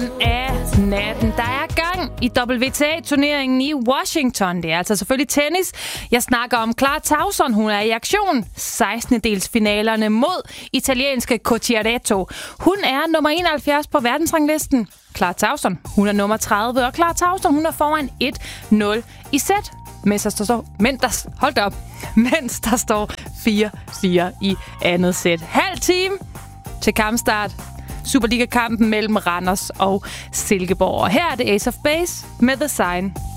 starten af natten. Der er gang i WTA-turneringen i Washington. Det er altså selvfølgelig tennis. Jeg snakker om Clara Tauson. Hun er i aktion. 16-delsfinalerne mod italienske Cocciaretto. Hun er nummer 71 på verdensranglisten. Clara Tauson, hun er nummer 30. Og Clara Tauson, hun er foran 1-0 i sæt. Mens der står 4-4 i andet sæt. Halv time til kampstart. Superliga-kampen mellem Randers og Silkeborg. Og her er det Ace of Base med The Sign.